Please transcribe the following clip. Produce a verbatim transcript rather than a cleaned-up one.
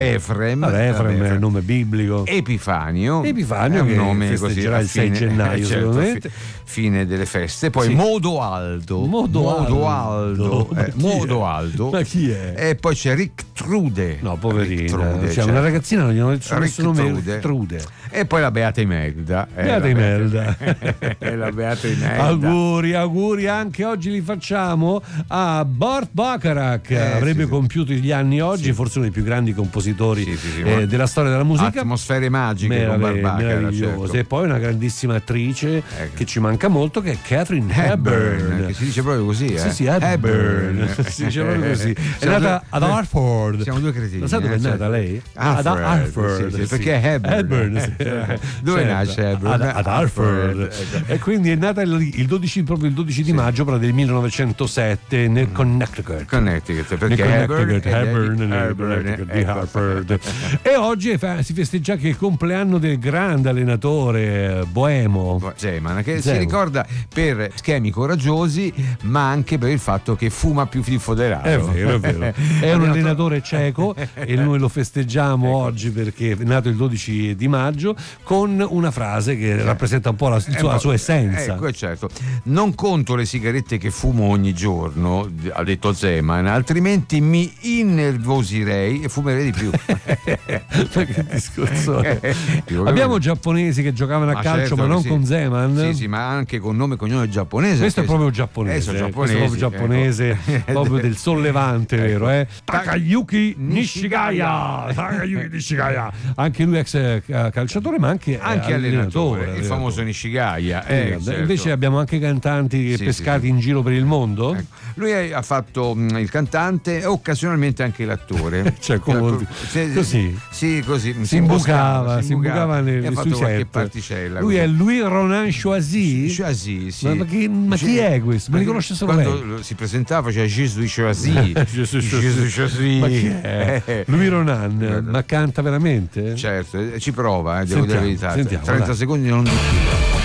Efrem, Vabbè, Efrem vabbè, è il nome biblico. Epifanio, Epifanio è un che nome festeggerà così il sei gennaio, certo, sicuramente. fi- fine delle feste. Poi Sì. Modoaldo, Modoaldo. Ma eh, chi è? Modoaldo. Ma chi è? E poi c'è Rictrude. No, poverina. Rictrude, Cioè, certo. una ragazzina non gli hanno detto nessun nome. Rictrude. Rictrude. E poi la Beata Imelda. eh, Beata la Imelda. Beata- la Beata Imelda. Auguri, auguri anche oggi li facciamo a Burt Bacharach. Eh, Avrebbe sì, sì. compiuto gli anni oggi, Sì. forse uno dei più grandi compositori Sì, sì, sì, eh, ma- della storia della musica. Atmosfere magiche con Merave- Barbaccara, meravigliose. certo. E poi una grandissima attrice Ecco. che ci manca molto, che è Catherine Hepburn, Hepburn. che si dice proprio così, eh? Sì, sì, Hepburn. Si dice proprio così. È Siamo nata due- ad Hartford. Siamo due cretini. Lo sa dove eh, è nata certo. lei? Hartford, Ad Hartford. sì, sì, sì. perché è Hepburn. Hepburn, sì. Dove Certo. nasce Hepburn? Ad, ad Hartford. Ecco. E quindi è nata il, il dodici, proprio il dodici di maggio, però del millenovecentosette nel Connecticut. Connecticut, Nel perché Connecticut, Hepburn, Hepburn, ed è di nel Hepburn, Connecticut di ecco. Hartford. E oggi fa- si festeggia anche il compleanno del grande allenatore eh, boemo. Zeman, che si Zeman. ricorda per schemi coraggiosi, ma anche per il fatto che fuma più di Foderaro. È vero, è vero. È un Abbiamo- allenatore ceco e noi lo festeggiamo Ecco. oggi perché è nato il dodici di maggio con una frase che rappresenta un po' la, Eh, la ma- sua essenza. Ecco, certo. Non conto le sigarette che fumo ogni giorno, ha detto Zeman, altrimenti mi innervosirei e fumerei di più. Ma che discorso è? Dico, Abbiamo giapponesi che giocavano a Ma calcio, certo ma che non sì. con Zeman. Sì, sì, ma anche con nome e cognome giapponese. Questo è perché- proprio giapponese, Eh, sono eh, giapponesi, questo è proprio giapponese, ecco. proprio del sollevante, Ecco. vero? Eh? Takayuki Nishigaya. Nishigaya, Takayuki Nishigaya, anche lui ex eh, calciatore, ma anche, eh, Anche allenatore, il allenatore. famoso Nishigaya. Sì, eh, vabbè. certo. Invece abbiamo anche cantanti Sì, pescati sì, sì. in giro per il mondo. Ecco. Lui è- ha fatto mh, il cantante e occasionalmente anche l'attore. Cioè, come- Sì, così. Sì, così. Si imbucava, si imbucava e nei, ha fatto sui qualche set. particella. Lui così. è Louis Ronan Choisy. Choisy, sì. Ma, ma chi, ma chi è questo? Me li conosce solo Quando lei. lo- si presentava faceva Gesù Choisy. Gesù Gesù Choisy. Ma chi è? Eh, Louis Ronan, ma canta veramente? Certo, eh, ci prova, eh, devo Sentiamo, dire la verità. sentiamo, trenta dai. secondi non di più.